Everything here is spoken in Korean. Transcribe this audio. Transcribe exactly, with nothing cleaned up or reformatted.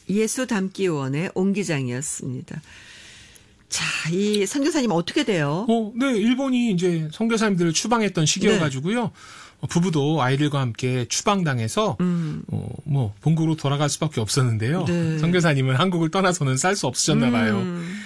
예수 담기 원의 옹 기장이었습니다. 자, 이 선교사님 어떻게 돼요? 어, 네, 일본이 이제 선교사님들을 추방했던 시기여가지고요. 네. 어, 부부도 아이들과 함께 추방당해서 음. 어, 뭐 본국으로 돌아갈 수밖에 없었는데요. 네. 선교사님은 한국을 떠나서는 살 수 없으셨나 봐요. 음.